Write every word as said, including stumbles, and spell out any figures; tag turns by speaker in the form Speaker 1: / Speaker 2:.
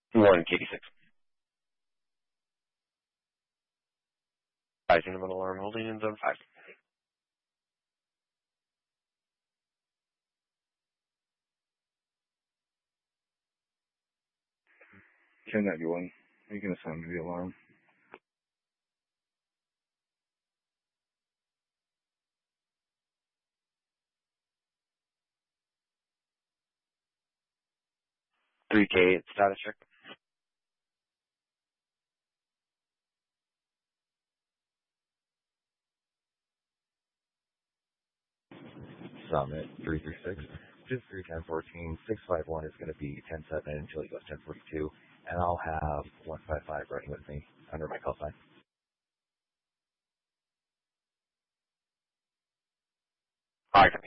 Speaker 1: one K D six. Rising the middle arm, holding in zone five.
Speaker 2: ten ninety-one. You can assign me the alarm.
Speaker 1: three K status check.
Speaker 3: Summit three three six. Just three ten fourteen. six five one is going to be ten seven until he goes ten forty-two. And I'll have one five five running with me under my call sign.
Speaker 1: Alright.